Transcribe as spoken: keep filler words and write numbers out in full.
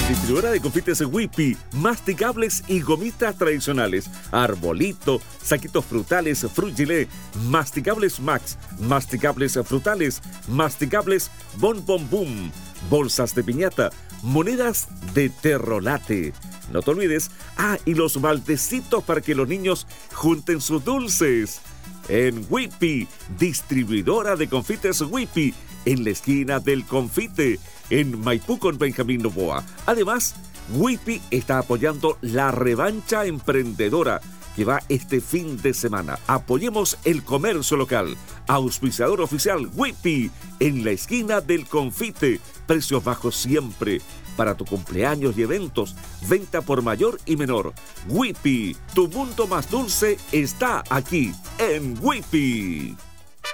Distribuidora de confites Whippy, masticables y gomitas tradicionales, arbolito, saquitos frutales, frugilé, masticables Max, masticables frutales, masticables Bon Bon Boom, bolsas de piñata, monedas de terrolate. No te olvides, ah, y los baldecitos para que los niños junten sus dulces. En Whippy, distribuidora de confites Whippy, en la esquina del Confite, en Maipú con Benjamín Novoa. Además, Whippy está apoyando la revancha emprendedora que va este fin de semana. Apoyemos el comercio local. Auspiciador oficial Whippy, en la esquina del Confite. Precios bajos siempre. Para tu cumpleaños y eventos, venta por mayor y menor. Whippy, tu mundo más dulce está aquí en Whippy.